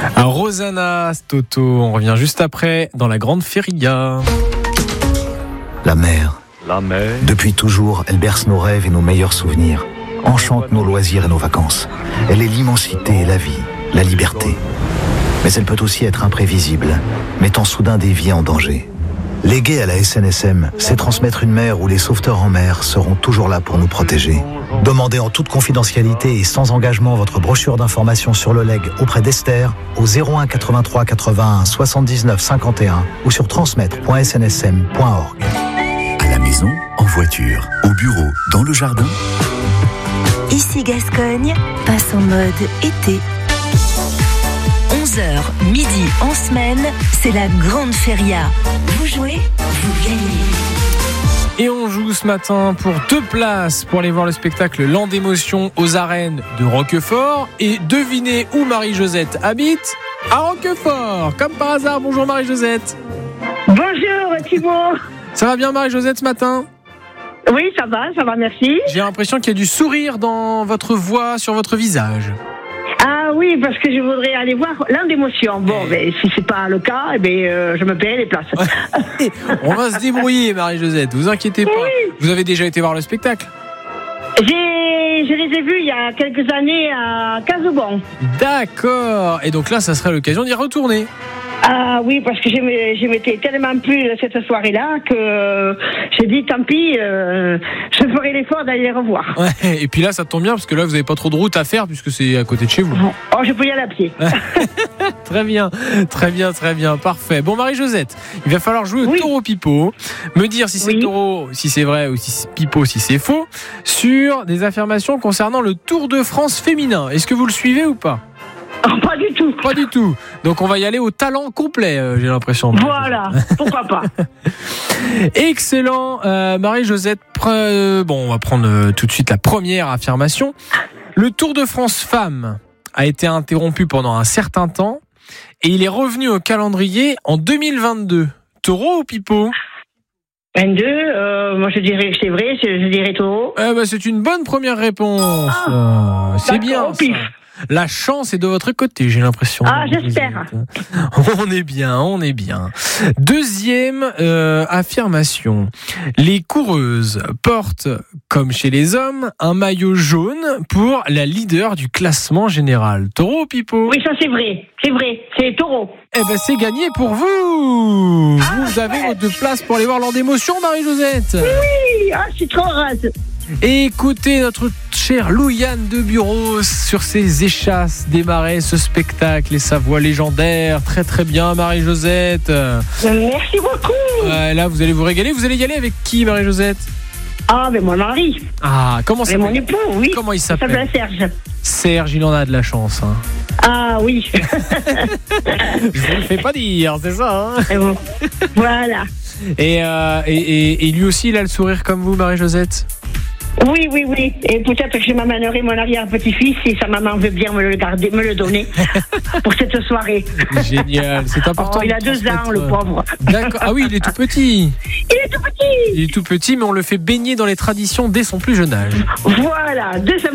Rosanna, Toto, on revient juste après dans la Grande Feria. La mer. Depuis toujours, elle berce nos rêves et nos meilleurs souvenirs, enchante nos loisirs et nos vacances. Elle est l'immensité et la vie, la liberté. Mais elle peut aussi être imprévisible, mettant soudain des vies en danger. Léguer à la SNSM, c'est transmettre une mer où les sauveteurs en mer seront toujours là pour nous protéger. Demandez en toute confidentialité et sans engagement votre brochure d'information sur le legs auprès d'Esther au 01 83 81 79 51 ou sur transmettre.snsm.org. À la maison, en voiture, au bureau, dans le jardin. Ici Gascogne, passe en mode été. 11h, midi en semaine, c'est la Grande Feria. Vous jouez, vous gagnez. Et on joue ce matin pour 2 places pour aller voir le spectacle L'An d'émotion aux arènes de Roquefort. Et devinez où Marie-Josette habite? À Roquefort, comme par hasard. Bonjour Marie-Josette. Bonjour Thibaut. Ça va bien Marie-Josette ce matin? Oui, ça va, merci. J'ai l'impression qu'il y a du sourire dans votre voix, sur votre visage. Ah oui, parce que je voudrais aller voir L'An d'émotion. Bon, mais si c'est pas le cas, je me paierai les places. On va se débrouiller Marie-Josette, vous inquiétez pas. Oui. Vous avez déjà été voir le spectacle? Je les ai vus il y a quelques années à Casaubon. D'accord. Et donc là, ça serait l'occasion d'y retourner. Ah oui, parce que je m'étais tellement plu cette soirée-là que j'ai dit tant pis, je ferai l'effort d'aller les revoir. Ouais, et puis là, ça tombe bien parce que là, vous n'avez pas trop de route à faire puisque c'est à côté de chez vous. Oh, je peux y aller à pied. Très bien, parfait. Bon, Marie-Josette, il va falloir jouer au taureau pipeau, me dire si c'est taureau, si c'est vrai, ou si c'est pipeau, si c'est faux, sur des affirmations concernant le Tour de France féminin. Est-ce que vous le suivez ou pas? Oh, pas du tout. Pas du tout. Donc on va y aller au talent complet, j'ai l'impression. Voilà, pourquoi pas. Excellent, Marie-Josette. Bon, on va prendre tout de suite la première affirmation. Le Tour de France femmes a été interrompu pendant un certain temps et il est revenu au calendrier en 2022. Taureau ou pipeau? 22, moi je dirais que c'est vrai, je dirais taureau. C'est une bonne première réponse. C'est bien ça. La chance est de votre côté, j'ai l'impression. Ah, j'espère. On est bien. Deuxième affirmation. Les coureuses portent, comme chez les hommes, un maillot jaune pour la leader du classement général. Taureau ou pipeau? Oui, ça c'est vrai, c'est taureau. C'est gagné pour vous. Vous avez vos 2 places pour aller voir L'An d'émotion, Marie-Josette. Oui, je suis trop heureuse. Et écoutez notre cher Louis-Yann de Bureau sur ses échasses démarrer ce spectacle et sa voix légendaire. Très très bien Marie-Josette. Merci beaucoup. Là vous allez vous régaler. Vous allez y aller avec qui Marie-Josette? Mais mon mari. Comment ça? Mon époux, oui. Comment il s'appelle? Ça s'appelle Serge. Serge, il en a de la chance. Ah oui. Je vous le fais pas dire, c'est ça. Et bon. Voilà. Et lui aussi il a le sourire comme vous Marie-Josette? Oui. Et peut-être que je m'amènerai mon arrière-petit-fils si sa maman veut bien me le donner pour cette soirée. Génial, c'est important. Il a 2 ans, le pauvre. D'accord. Ah oui, il est tout petit. Il est tout petit, mais on le fait baigner dans les traditions dès son plus jeune âge. Voilà.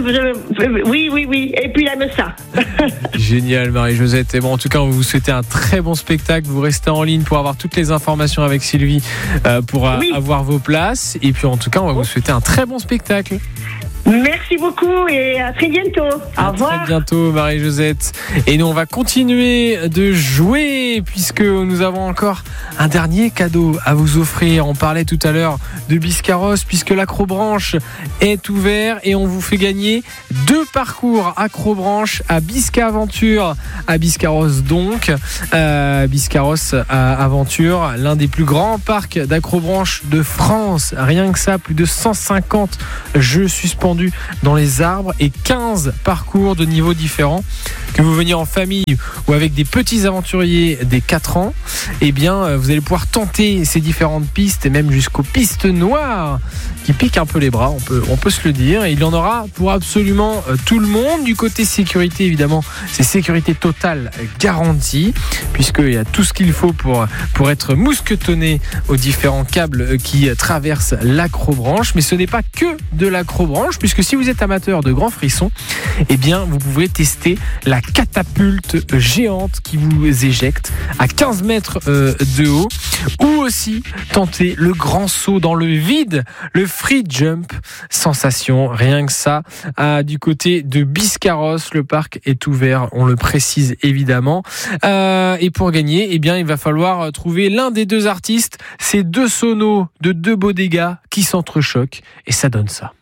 Oui. Et puis il aime ça. Génial, Marie-Josette. Et bon, en tout cas, on va vous souhaiter un très bon spectacle. Vous restez en ligne pour avoir toutes les informations avec Sylvie pour avoir vos places. Et puis, en tout cas, on va vous souhaiter un très bon spectacle. Merci beaucoup et à très bientôt. Au revoir. À très bientôt Marie-Josette. Et nous on va continuer de jouer puisque nous avons encore un dernier cadeau à vous offrir. On parlait tout à l'heure de Biscarrosse puisque l'Acrobranche est ouvert et on vous fait gagner 2 parcours Acrobranche à Bisca-Aventure à Biscarrosse donc. Biscarrosse Aventure, l'un des plus grands parcs d'Acrobranche de France. Rien que ça, plus de 150 jeux suspendus dans les arbres et 15 parcours de niveaux différents. Que vous veniez en famille ou avec des petits aventuriers des 4 ans, vous allez pouvoir tenter ces différentes pistes et même jusqu'aux pistes noires qui piquent un peu les bras, on peut se le dire. Et il y en aura pour absolument tout le monde. Du côté sécurité, évidemment, c'est sécurité totale garantie puisqu'il y a tout ce qu'il faut pour être mousquetonné aux différents câbles qui traversent l'Acrobranche. Mais ce n'est pas que de l'Acrobranche puisque si vous êtes amateur de grands frissons, vous pouvez tester la catapulte géante qui vous éjecte à 15 mètres de haut, ou aussi tenter le grand saut dans le vide, le free jump. Sensation, rien que ça. Du côté de Biscarrosse, le parc est ouvert, on le précise évidemment. Et pour gagner, eh bien, il va falloir trouver l'un des deux artistes. C'est deux sonos de deux beaux dégâts qui s'entrechoquent et ça donne ça.